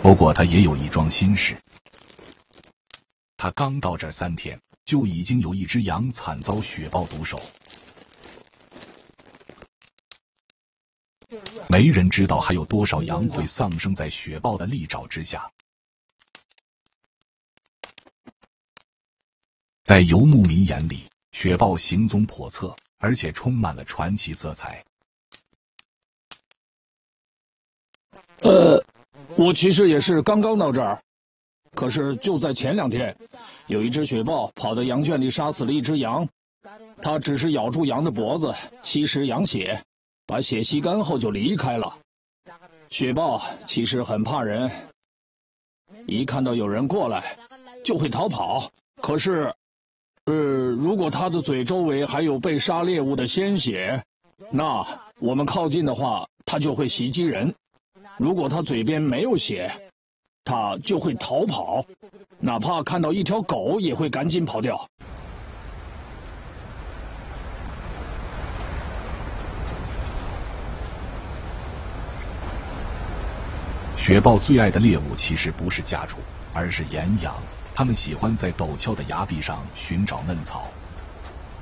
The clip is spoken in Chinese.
不过他也有一桩心事，他刚到这3天，就已经有一只羊惨遭雪豹毒手。没人知道还有多少羊会丧生在雪豹的利爪之下。在游牧民眼里，雪豹行踪叵测，而且充满了传奇色彩。 我其实也是刚刚到这儿，可是就在前2天，有一只雪豹跑到羊圈里杀死了一只羊，它只是咬住羊的脖子，吸食羊血，把血吸干后就离开了。雪豹其实很怕人，一看到有人过来就会逃跑，可是如果它的嘴周围还有被杀猎物的鲜血，那我们靠近的话，它就会袭击人。如果它嘴边没有血，它就会逃跑，哪怕看到一条狗也会赶紧跑掉。 雪豹最爱的猎物其实不是家畜，而是岩羊，它们喜欢在陡峭的崖壁上寻找嫩草。